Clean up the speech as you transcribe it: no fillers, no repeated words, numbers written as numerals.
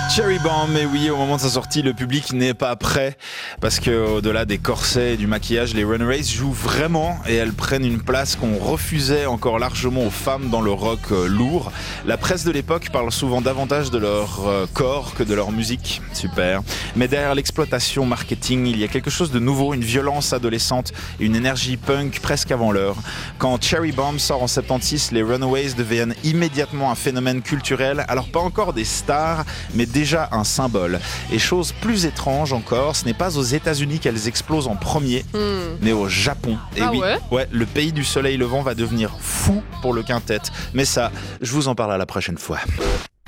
Cherry Bomb, et oui, au moment de sa sortie, le public n'est pas prêt parce que au-delà des corsets et du maquillage, les Runaways jouent vraiment et elles prennent une place qu'on refusait encore largement aux femmes dans le rock lourd. La presse de l'époque parle souvent davantage de leur corps que de leur musique. Super. Mais derrière l'exploitation marketing, il y a quelque chose de nouveau, une violence adolescente, une énergie punk presque avant l'heure. Quand Cherry Bomb sort en 76, les Runaways deviennent immédiatement un phénomène culturel, alors pas encore des stars, mais déjà un symbole. Et chose plus étrange encore, ce n'est pas aux États-Unis qu'elles explosent en premier, mais au Japon. Et Ah oui, ouais le pays du soleil levant va devenir fou pour le quintet. Mais ça, je vous en parle à la prochaine fois.